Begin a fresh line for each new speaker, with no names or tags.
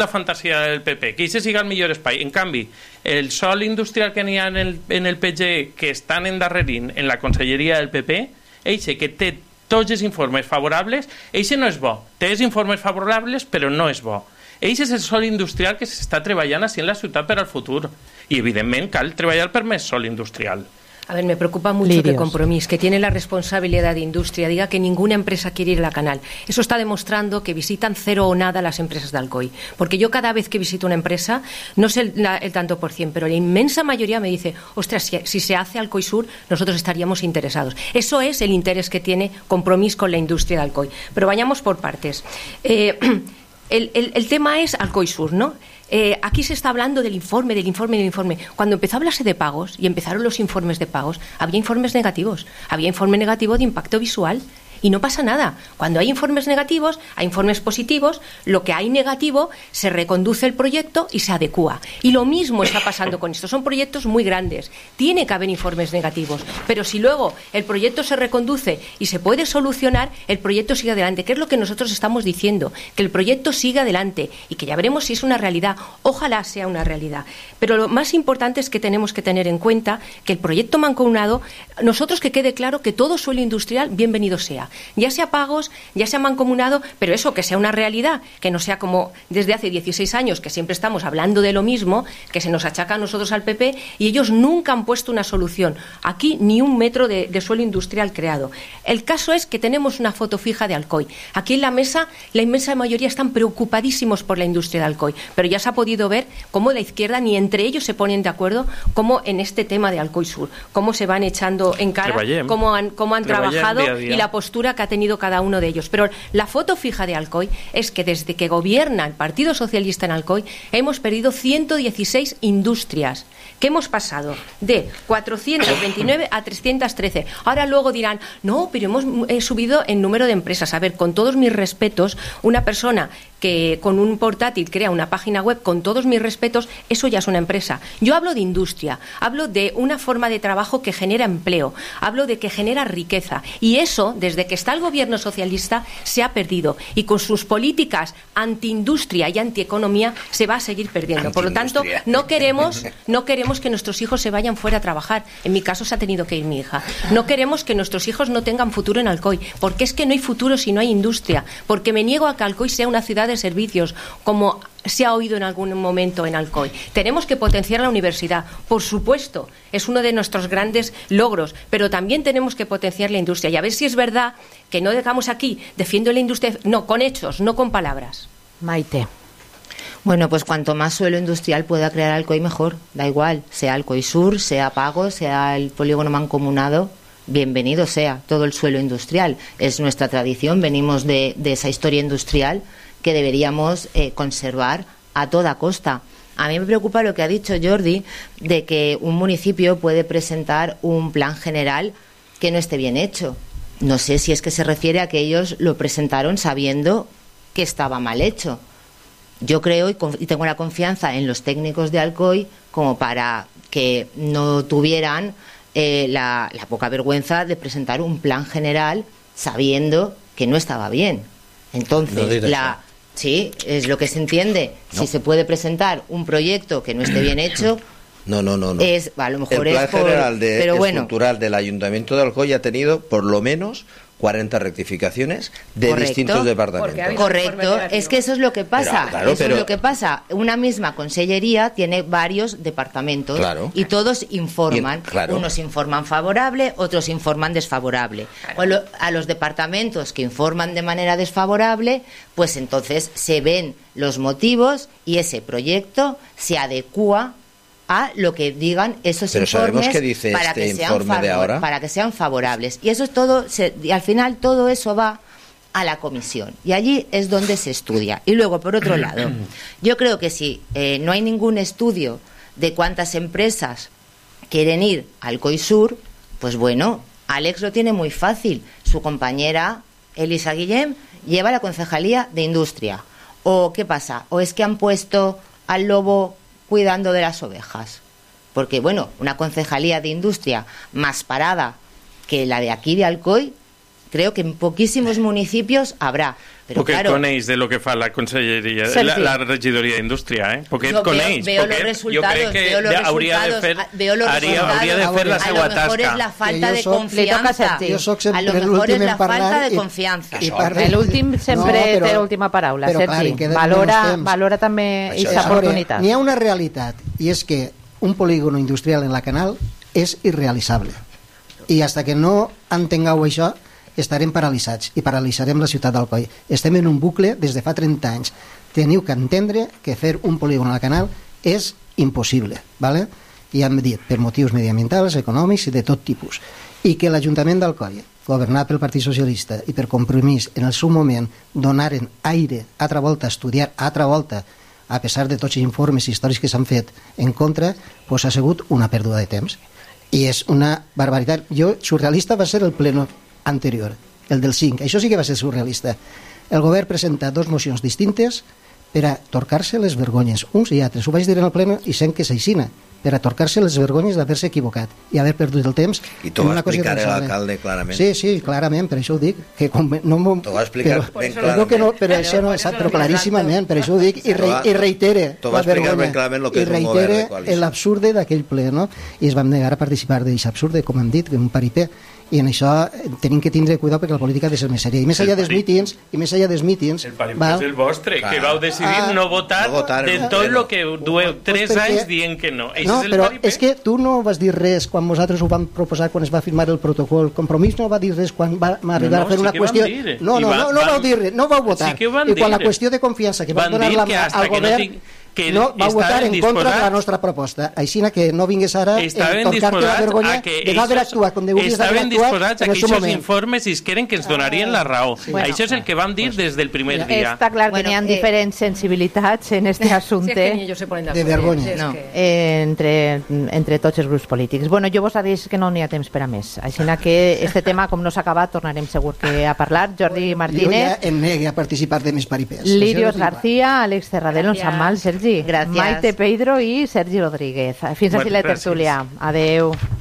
la fantasia del PP, que se siga el millor espai. En canvi, el sòl industrial que n'hi ha en el PGE, que estan endarrerint en la conselleria del PP, eixe que té tots els informes favorables, eixe no és bo. Té els informes favorables, però no és bo. Eixe és el sòl industrial que s'està treballant així en la ciutat per al futur. I, evidentment, cal treballar per més sòl industrial.
A ver, me preocupa mucho que Compromís, que tiene la responsabilidad de industria, diga que ninguna empresa quiere ir a la Canal. Eso está demostrando que visitan cero o nada las empresas de Alcoy. Porque yo cada vez que visito una empresa, no sé el tanto por cien, pero la inmensa mayoría me dice, ostras, si se hace Alcoy Sur, nosotros estaríamos interesados. Eso es el interés que tiene Compromís con la industria de Alcoy. Pero vayamos por partes. El tema es Alcoy Sur, ¿no? Aquí se está hablando del informe. Cuando empezó a hablarse de pagos y empezaron los informes de pagos, había informes negativos. Había informe negativo de impacto visual. Y no pasa nada. Cuando hay informes negativos, hay informes positivos, lo que hay negativo se reconduce el proyecto y se adecúa. Y lo mismo está pasando con esto. Son proyectos muy grandes. Tiene que haber informes negativos. Pero si luego el proyecto se reconduce y se puede solucionar, el proyecto sigue adelante. ¿Qué es lo que nosotros estamos diciendo? Que el proyecto siga adelante y que ya veremos si es una realidad. Ojalá sea una realidad. Pero lo más importante es que tenemos que tener en cuenta que el proyecto mancomunado, nosotros que quede claro que todo suelo industrial, bienvenido sea. Ya sea pagos, ya sea mancomunado, pero eso, que sea una realidad, que no sea como desde hace 16 años, que siempre estamos hablando de lo mismo, que se nos achaca a nosotros al PP, y ellos nunca han puesto una solución. Aquí ni un metro de suelo industrial creado. El caso es que tenemos una foto fija de Alcoy. Aquí en la mesa, la inmensa mayoría están preocupadísimos por la industria de Alcoy, pero ya se ha podido ver cómo la izquierda ni entre ellos se ponen de acuerdo, como en este tema de Alcoy Sur, cómo se van echando en cara, cómo han trabajado día a día. Y la postura que ha tenido cada uno de ellos. Pero la foto fija de Alcoy es que desde que gobierna el Partido Socialista en Alcoy hemos perdido 116 industrias. ¿Qué hemos pasado? De 429 a 313. Ahora luego dirán, no, pero hemos subido el número de empresas. A ver, con todos mis respetos, una persona que con un portátil crea una página web, con todos mis respetos, eso ya es una empresa. Yo hablo de industria, hablo de una forma de trabajo que genera empleo, hablo de que genera riqueza. Y eso, desde que está el gobierno socialista, se ha perdido. Y con sus políticas antiindustria y antieconomía se va a seguir perdiendo. Por lo tanto, no queremos que nuestros hijos se vayan fuera a trabajar. En mi caso se ha tenido que ir mi hija. No queremos que nuestros hijos no tengan futuro en Alcoy, porque es que no hay futuro si no hay industria. Porque me niego a que Alcoy sea una ciudad de servicios, como se ha oído en algún momento en Alcoy. Tenemos que potenciar la universidad, por supuesto, es uno de nuestros grandes logros, pero también tenemos que potenciar la industria. Y a ver si es verdad que no dejamos aquí, defiendo la industria, no, con hechos, no con palabras.
Maite. Bueno, pues cuanto más suelo industrial pueda crear Alcoy, mejor. Da igual, sea Alcoy Sur, sea Pago, sea el polígono mancomunado. Bienvenido sea todo el suelo industrial. Es nuestra tradición, venimos de esa historia industrial que deberíamos conservar a toda costa. A mí me preocupa lo que ha dicho Jordi, de que un municipio puede presentar un plan general que no esté bien hecho. No sé si es que se refiere a que ellos lo presentaron sabiendo que estaba mal hecho. Yo creo y tengo la confianza en los técnicos de Alcoy como para que no tuvieran la poca vergüenza de presentar un plan general sabiendo que no estaba bien. Entonces, sí, es lo que se entiende. No. Si se puede presentar un proyecto que no esté bien hecho,
no.
Es, a lo mejor
el plan general
cultural
del Ayuntamiento de Alcoy ha tenido por lo menos 40 rectificaciones de distintos departamentos.
Correcto, es que eso es lo que pasa. Es lo que pasa. Una misma consellería tiene varios departamentos y todos informan. Unos informan favorable, otros informan desfavorable. A los departamentos que informan de manera desfavorable, pues entonces se ven los motivos y ese proyecto se adecúa a lo que digan esos informes para que sean favorables. Y eso es todo, y al final todo eso va a la comisión. Y allí es donde se estudia. Y luego, por otro lado, yo creo que si no hay ningún estudio de cuántas empresas quieren ir al Alcoy Sur, pues bueno, Alex lo tiene muy fácil. Su compañera Elisa Guillem lleva la concejalía de industria. ¿O qué pasa? ¿O es que han puesto al lobo cuidando de las ovejas? Porque, bueno, una concejalía de industria más parada que la de aquí de Alcoy, Creo que en poquísimos municipios habrà. Però,
porque
claro,
coneix de lo que fa la conselleria, la regidoria d'indústria, porque coneix.
Veo los resultados, veo los resultados.
Hauria de fer la seva tasca.
A lo mejor es la falta de confianza. A lo mejor es la falta de confianza.
L'últim sempre té l'última paraula, Sergi. Valora també aquesta oportunitat.
N'hi ha una realitat, i és que un polígon industrial en la Canal és irrealitzable. I fins que no entengueu això, estarem paralitzats i paralitzarem la ciutat d'Alcoi. Estem en un bucle des de fa 30 anys. Teniu que entendre que fer un polígon a la Canal és impossible, ¿vale? I hem dit, per motius mediambientals, econòmics i de tot tipus. I que l'Ajuntament d'Alcoi, governat pel Partit Socialista i per Compromís, en el seu moment donaren aire altra volta a estudiar, altra volta, a pesar de tots els informes històrics que s'han fet en contra, doncs ha sigut una pèrdua de temps. I és una barbaritat. Surrealista va ser el pleno anterior, el del 5. Això sí que va ser surrealista. El govern presenta 2 mocions distintes per a torcar-se les vergonyes, uns i altres. Ho vaig dir en el pleno i sent que s'aixina, per a torcar-se les vergonyes d'haver-se equivocat i haver perdut el temps.
I t'ho va explicar l'alcalde clarament.
Sí, clarament, per això ho dic.
T'ho va explicar ben clarament.
Però claríssimament, per això ho dic, i reitere la vergonya, i reitere l'absurde d'aquell ple, no? I es vam negar a participar d'aquest absurde, com hem dit, un paripé. I en això tenim que tindre cuidado perquè la política ha de ser més sèria. I més allà dels mítings...
El paripé és el vostre, que vau decidir no votar de tot el que dueu 3 anys dient que no.
No, però és que tu no vas dir res quan nosaltres ho vam proposar, quan es va firmar el protocol. Compromís no va dir res quan va arribar a fer una qüestió... No vau dir res, no vau votar. I quan la qüestió de confiança que va donar la mà al govern... no va votar en contra de la nostra proposta. Així que no vingués ara torcar-te la vergonya de no haver actuat com hauries d'haver actuat en el seu moment.
Estaven disposats a que aquests informes isqueren que ens donarien la raó. Això és el que vam dir des del primer dia.
Està clar que n'hi ha diferents sensibilitats en este assumpte
de vergonya
entre tots els grups polítics. Bueno, jo vos ha dit que no n'hi ha temps per a més. Així que este tema, com no s'ha acabat, tornarem segur que a parlar. Jordi Martínez.
Jo ja em negue a participar de més paripés.
Lirios García, Àlex Terradelo, en Sant Mal, Sergi.
Gràcies.
Maite Pedro i Sergi Rodríguez. Fins aquí la tertúlia. Adeu.